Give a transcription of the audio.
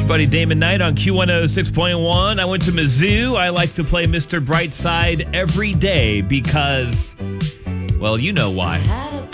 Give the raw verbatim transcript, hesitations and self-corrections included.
Buddy Damon Knight on Q one oh six point one. I went to Mizzou. I like to play Mister Brightside every day because, well, you know why.